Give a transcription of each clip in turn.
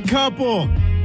Odd Couple.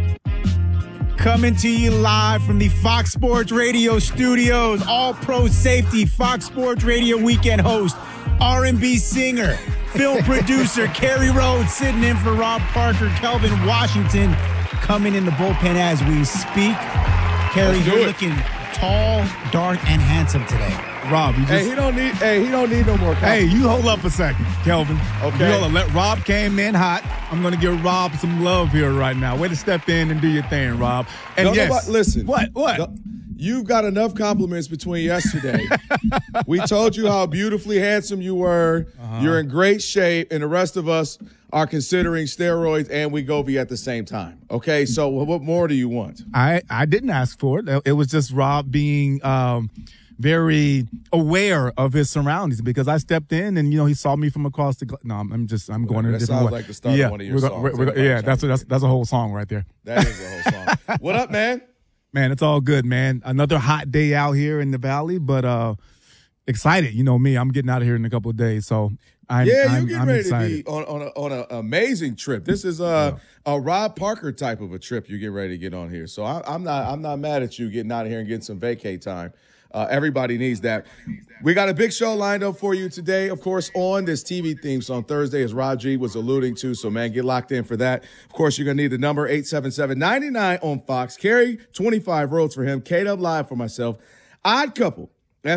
Coming to you live from the Fox Sports Radio studios. All-Pro safety, Fox Sports Radio weekend host, R&B singer, film producer, Kerry Rhodes sitting in for Rob Parker, Kelvin Washington coming in the bullpen as we speak. Kerry, you're looking tall, dark, and handsome today. Rob, he don't need no more coffee. Hey, you hold up a second, Kelvin. Okay. Let Rob came in hot. I'm going to give Rob some love here right now. Way to step in and do your thing, Rob. And listen. What? You've got enough compliments between yesterday. We told you how beautifully handsome you were. You're in great shape, and the rest of us are considering steroids and Wegovy at the same time. Okay, so what more do you want? I didn't ask for it. It was just Rob being very aware of his surroundings, because I stepped in and he saw me from across the. No, I'm going in a different way. That sounds like the start of one of your songs. That's a whole song right there. That is a whole song. What up, man? Man, it's all good, man. Another hot day out here in the valley, but excited. You know me, I'm getting out of here in a couple of days, so I'm getting ready excited. to be on an amazing trip. This is a Rob Parker type of a trip you get ready to get on here. So I'm not mad at you getting out of here and getting some vacay time. Everybody needs that. We got a big show lined up for you today, of course, on this TV theme song Thursday, as Rod G was alluding to. So, man, get locked in for that. Of course, you're going to need the number 877-99 on Fox. Kerry, 25 roads for him. K-Dub Live for myself. Odd Couple,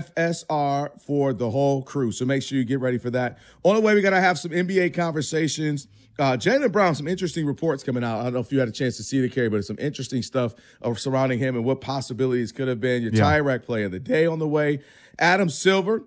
FSR for the whole crew. So make sure you get ready for that. On the way, we got to have some NBA conversations. Jaylen Brown, some interesting reports coming out. I don't know if you had a chance to see the, Kerry, but it's some interesting stuff surrounding him and what possibilities could have been. Your tie rack play of the day on the way. Adam Silver,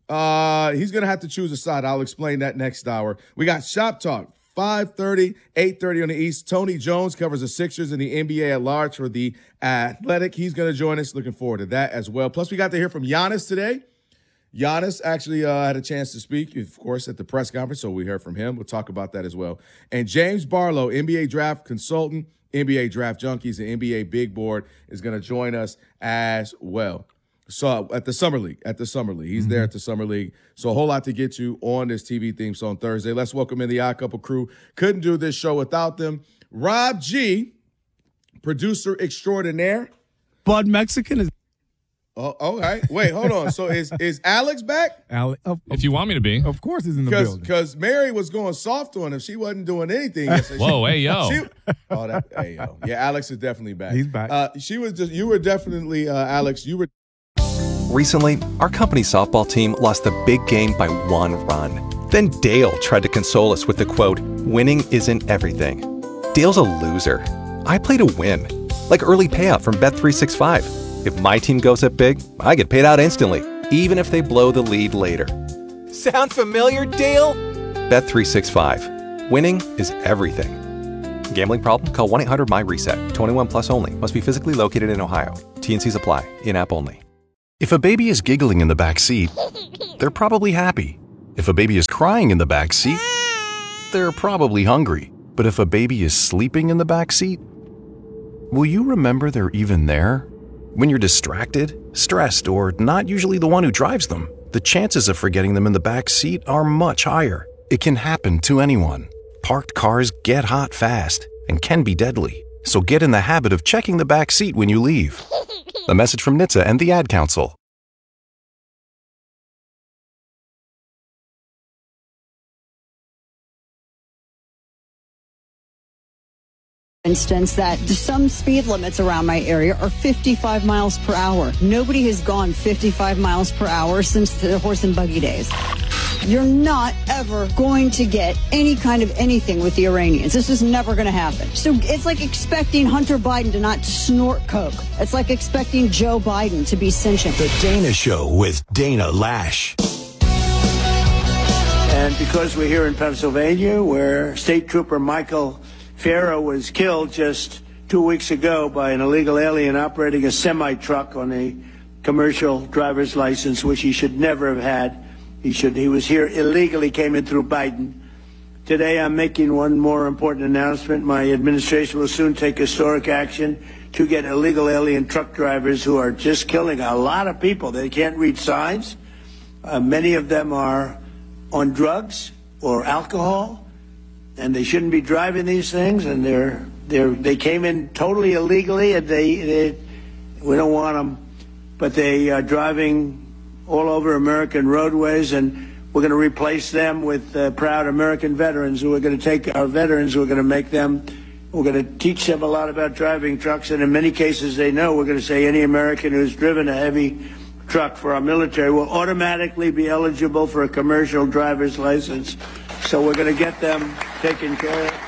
he's going to have to choose a side. I'll explain that next hour. We got Shop Talk, 5:30, 8:30 on the East. Tony Jones covers the Sixers and the NBA at large for The Athletic. He's going to join us. Looking forward to that as well. Plus, we got to hear from Giannis today. Giannis actually had a chance to speak, of course, at the press conference, so we heard from him. We'll talk about that as well. And James Barlow, NBA draft consultant, NBA draft junkies, and NBA big board, is going to join us as well. So at the Summer League, he's there at the Summer League. So a whole lot to get to on this TV theme song Thursday. Let's welcome in the Odd Couple crew. Couldn't do this show without them. Rob G, producer extraordinaire. Bud Mexican is. Oh, all right. Wait, hold on. So is Alex back? If you want me to be. Of course he's in the building. Because Mary was going soft on him. She wasn't doing anything. Whoa, hey, yo. Hey, yo. Yeah, Alex is definitely back. He's back. You were definitely, Alex, you were. Recently, our company softball team lost the big game by 1 run. Then Dale tried to console us with the quote, "Winning isn't everything." Dale's a loser. I play to win. Like early payout from Bet365. If my team goes up big, I get paid out instantly, even if they blow the lead later. Sound familiar, Dale? Bet365. Winning is everything. Gambling problem? Call 1-800-MY-RESET. 21 plus only. Must be physically located in Ohio. T&Cs apply. In-app only. If a baby is giggling in the back seat, they're probably happy. If a baby is crying in the back seat, they're probably hungry. But if a baby is sleeping in the back seat, will you remember they're even there? When you're distracted, stressed, or not usually the one who drives them, the chances of forgetting them in the back seat are much higher. It can happen to anyone. Parked cars get hot fast and can be deadly. So get in the habit of checking the back seat when you leave. A message from NHTSA and the Ad Council. Instance that some speed limits around my area are 55 miles per hour. Nobody has gone 55 miles per hour since the horse and buggy days. You're not ever going to get any kind of anything with the Iranians. This is never going to happen. So it's like expecting Hunter Biden to not snort coke. It's like expecting Joe Biden to be sentient. The Dana Show with Dana Lash. And because we're here in Pennsylvania, where State Trooper Michael Farrow was killed just 2 weeks ago by an illegal alien operating a semi-truck on a commercial driver's license, which he should never have had. He was here illegally, came in through Biden. Today I'm making one more important announcement. My administration will soon take historic action to get illegal alien truck drivers who are just killing a lot of people. They can't read signs. Many of them are on drugs or alcohol. and they shouldn't be driving these things, and they came in totally illegally, and we don't want them, but they are driving all over American roadways, and we're going to replace them with proud American veterans who are going to take our veterans, who are going to make them, we're going to teach them a lot about driving trucks, and in many cases they know. We're going to say any American who's driven a heavy truck for our military will automatically be eligible for a commercial driver's license. So we're going to get them taken care of.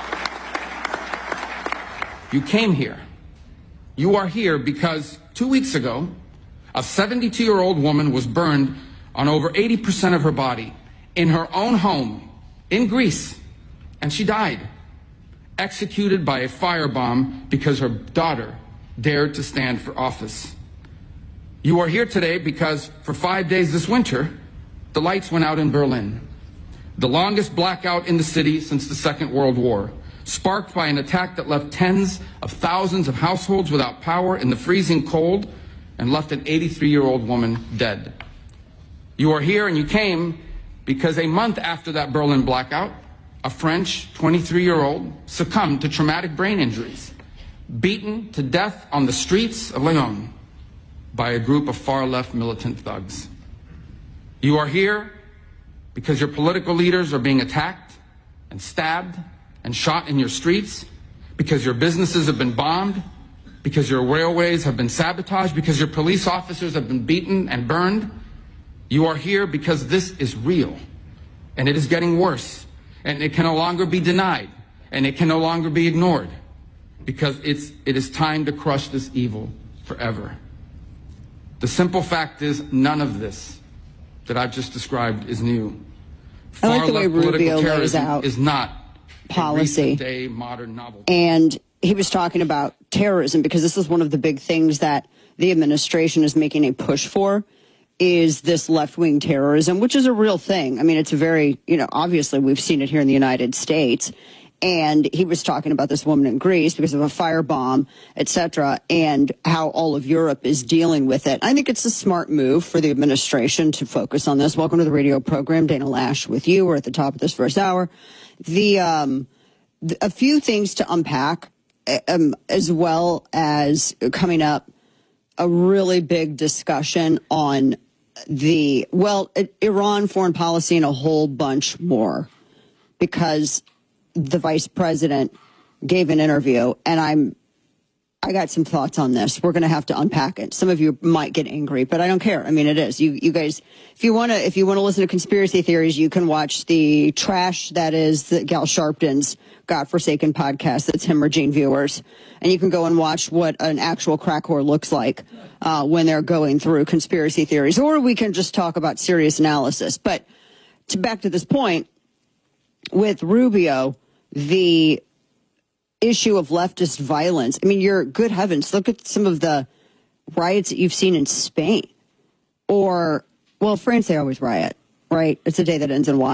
You came here. You are here because 2 weeks ago, a 72-year-old woman was burned on over 80% of her body in her own home in Greece, and she died, executed by a firebomb because her daughter dared to stand for office. You are here today because for 5 days this winter, the lights went out in Berlin, the longest blackout in the city since the Second World War, sparked by an attack that left tens of thousands of households without power in the freezing cold and left an 83-year-old woman dead. You are here, and you came because a month after that Berlin blackout, a French 23-year-old succumbed to traumatic brain injuries, beaten to death on the streets of Lyon by a group of far-left militant thugs. You are here because your political leaders are being attacked and stabbed and shot in your streets, because your businesses have been bombed, because your railways have been sabotaged, because your police officers have been beaten and burned. You are here because this is real, and it is getting worse, and it can no longer be denied, and it can no longer be ignored, because it is time to crush this evil forever. The simple fact is, none of this that I've just described is new. I like the way Rubio lays out is not policy. Day modern novelty. And he was talking about terrorism, because this is one of the big things that the administration is making a push for, is this left-wing terrorism, which is a real thing. I mean, it's a very, obviously we've seen it here in the United States. And he was talking about this woman in Greece because of a firebomb, et cetera, and how all of Europe is dealing with it. I think it's a smart move for the administration to focus on this. Welcome to the radio program. Dana Lash with you. We're at the top of this first hour. A few things to unpack, as well as coming up, a really big discussion on Iran foreign policy and a whole bunch more, because the vice president gave an interview, and I got some thoughts on this. We're going to have to unpack it. Some of you might get angry, but I don't care. I mean, it is. You guys, if you want to listen to conspiracy theories, you can watch the trash that is Gal Sharpton's godforsaken podcast. That's hemorrhaging viewers. And you can go and watch what an actual crack whore looks like when they're going through conspiracy theories. Or we can just talk about serious analysis. But back to this point, with Rubio, the issue of leftist violence. I mean, good heavens, look at some of the riots that you've seen in Spain. Or, France, they always riot, right? It's a day that ends in Y.